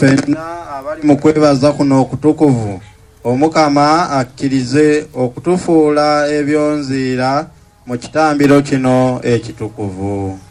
ffenna abali mu kwebaza kuno okutukuvu Omukama akkirize okutufuula ebyonziira mu kitambiro kino ekitukuvu.